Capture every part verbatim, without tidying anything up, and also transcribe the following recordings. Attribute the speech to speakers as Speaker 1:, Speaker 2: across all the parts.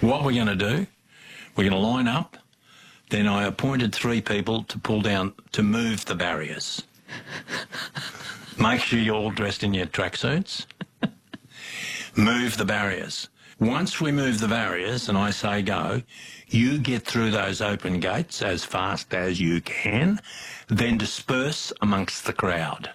Speaker 1: What we're going to do, we're going to line up. Then I appointed three people to pull down, to move the barriers. Make sure you're all dressed in your tracksuits. Move the barriers. Once we move the barriers and I say go, you get through those open gates as fast as you can, then disperse amongst the crowd.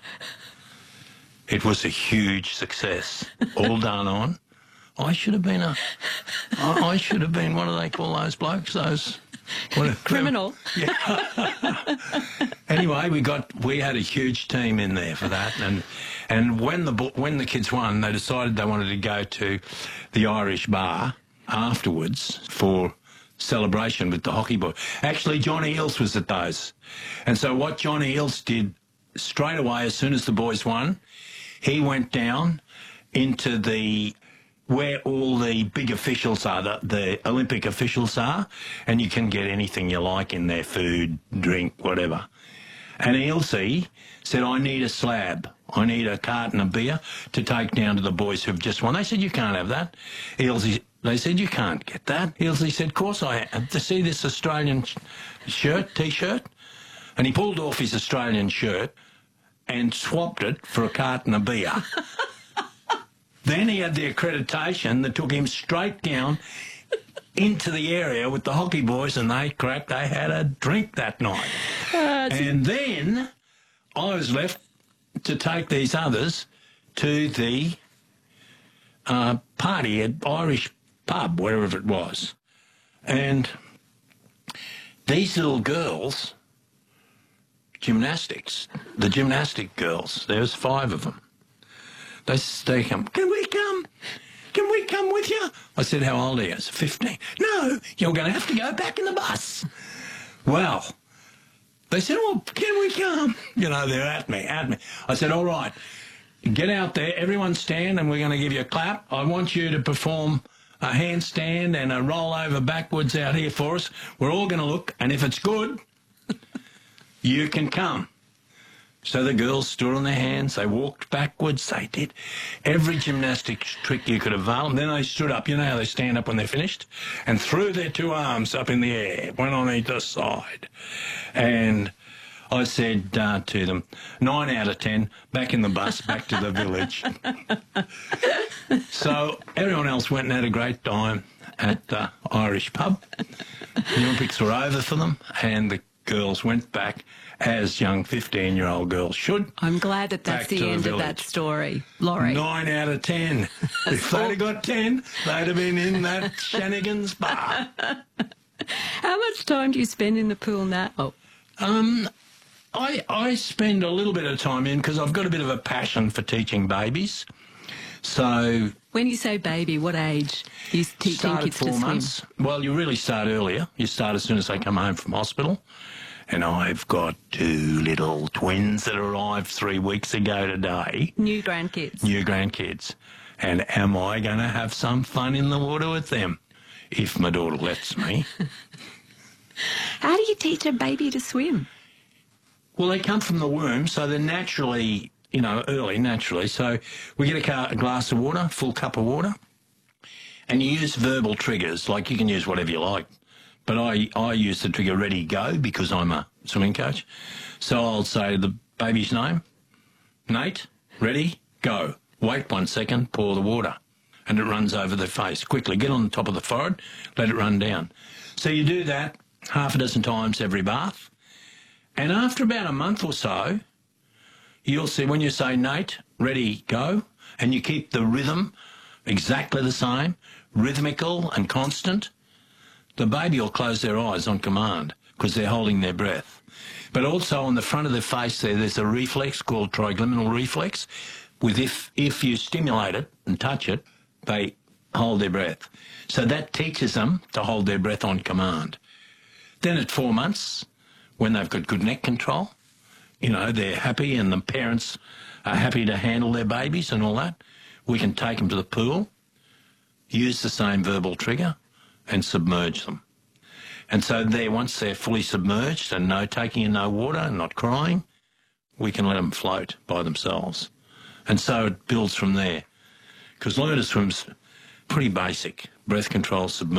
Speaker 1: It was a huge success. All done on. I should have been a... I, I should have been, what do they call those blokes? Those... What,
Speaker 2: Criminal.
Speaker 1: Yeah. Anyway, we got we had a huge team in there for that, and and when the when the kids won, they decided they wanted to go to the Irish bar afterwards for celebration with the hockey boy. Actually, Johnny Eales was at those, and so what Johnny Eales did straight away as soon as the boys won, he went down into the where all the big officials are, the, the Olympic officials are, and you can get anything you like in there, food, drink, whatever. And Ealesy said, I need a slab. I need a carton of beer to take down to the boys who've just won. They said, you can't have that. Ealesy, they said, you can't get that. Ealesy said, of course I have. To see this Australian shirt, T-shirt? And he pulled off his Australian shirt and swapped it for a carton of beer. Then he had the accreditation that took him straight down into the area with the hockey boys, and they cracked. They had a drink that night. Uh, and then I was left to take these others to the uh, party at Irish pub, wherever it was. And these little girls, gymnastics, the gymnastic girls, there was five of them. They, they come, can we come? Can we come with you? I said, how old are you? I said, fifteen. No, you're going to have to go back in the bus. Well, they said, well, can we come? You know, they're at me, at me. I said, all right, get out there, everyone stand, and we're going to give you a clap. I want you to perform a handstand and a roll over backwards out here for us. We're all going to look, and if it's good, you can come. So the girls stood on their hands, they walked backwards, they did every gymnastic trick you could avail, and then they stood up. You know how they stand up when they're finished? And threw their two arms up in the air, one on either side. And I said uh, to them, nine out of ten, back in the bus, back to the village. So everyone else went and had a great time at the Irish pub. The Olympics were over for them, and the girls went back as young fifteen-year-old girls should.
Speaker 2: I'm glad that that's the end of that story, Laurie.
Speaker 1: Nine out of ten. If they'd have got ten, they'd have been in that Shannigan's bar.
Speaker 2: How much time do you spend in the pool now? Oh.
Speaker 1: Um, I, I spend a little bit of time in because I've got a bit of a passion for teaching babies. So...
Speaker 2: When you say baby, what age are you teaching kids
Speaker 1: four
Speaker 2: to swim?
Speaker 1: Months. Well, you really start earlier. You start as soon as they come home from hospital. And I've got two little twins that arrived three weeks ago today.
Speaker 2: New grandkids.
Speaker 1: New grandkids. And am I going to have some fun in the water with them? If my daughter lets me.
Speaker 2: How do you teach a baby to swim?
Speaker 1: Well, they come from the womb, so they're naturally, you know, early, naturally. So we get a, car, a glass of water, full cup of water, and you use verbal triggers. Like, you can use whatever you like. But I, I use the trigger ready, go, because I'm a swimming coach. So I'll say the baby's name, Nate, ready, go. Wait one second, pour the water. And it runs over the face. Quickly, get on the top of the forehead, let it run down. So you do that half a dozen times every bath. And after about a month or so, you'll see when you say, Nate, ready, go, and you keep the rhythm exactly the same, rhythmical and constant, the baby will close their eyes on command because they're holding their breath. But also on the front of their face there, there's a reflex called trigeminal reflex. With if, if you stimulate it and touch it, they hold their breath. So that teaches them to hold their breath on command. Then at four months, when they've got good neck control, you know, they're happy and the parents are happy to handle their babies and all that, we can take them to the pool, use the same verbal trigger, and submerge them. And so there, once they're fully submerged and no taking in no water and not crying, we can let them float by themselves. And so it builds from there. Because learner swim's pretty basic. Breath control, submerge.